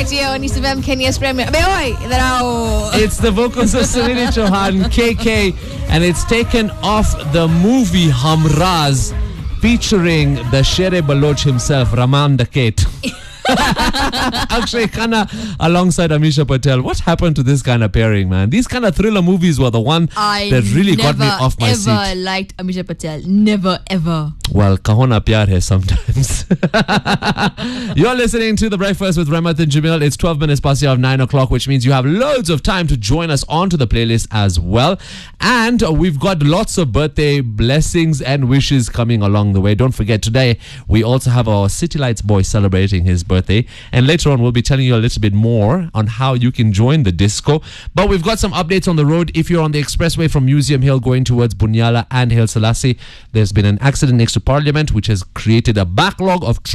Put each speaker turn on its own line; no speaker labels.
Radio on East FM, Kenya's Premier.
It's the vocals of Sunil Chauhan, KK, and it's taken off the movie Hamraz, featuring the Shere Baloch himself, Raman Daket. Akshay Khanna alongside Amisha Patel. What happened to this kind of pairing, man? These kind of thriller movies were the one that really got me off my seat.
I never liked Amisha Patel. Never, ever.
Well, kahona pyar hai sometimes. You're listening to The Breakfast with Ramath and Jamil. It's 12 minutes past the hour of 9 o'clock, which means you have loads of time to join us onto the playlist as well. And we've got lots of birthday blessings and wishes coming along the way. Don't forget, today we also have our City Lights boy celebrating his birthday. And later on, we'll be telling you a little bit more on how you can join the disco. But we've got some updates on the road. If you're on the expressway from Museum Hill going towards Bunyala and Haile Selassie, there's been an accident next to Parliament, which has created a backlog of